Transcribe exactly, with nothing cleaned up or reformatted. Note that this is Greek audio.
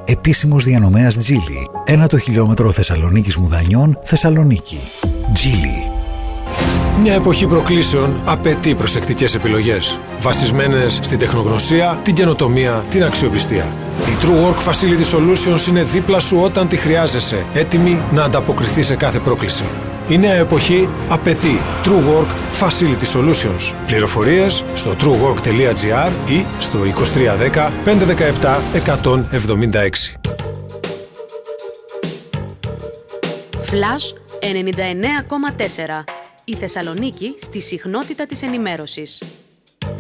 Επίσημος διανομέας Geely. Ένα το χιλιόμετρο Θεσσαλονίκης Μουδανιών, Θεσσαλονίκη. Geely. Μια εποχή προκλήσεων απαιτεί προσεκτικές επιλογές, βασισμένες στην τεχνογνωσία, την καινοτομία, την αξιοπιστία. Η True Work Facility Solutions είναι δίπλα σου όταν τη χρειάζεσαι, έτοιμη να ανταποκριθεί σε κάθε πρόκληση. Η νέα εποχή απαιτεί True Work Facility Solutions. Πληροφορίες στο true work τελεία gr ή στο είκοσι τρία δέκα πεντακόσια δεκαεπτά εκατόν εβδομήντα έξι. Flash ενενήντα εννέα κόμμα τέσσερα. Η Θεσσαλονίκη στη συχνότητα της ενημέρωσης.